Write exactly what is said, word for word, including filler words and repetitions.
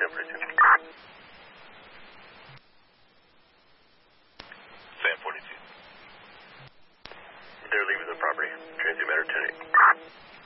ten forty-two. Sam forty-two. They're leaving the property. Transient matter ten eight.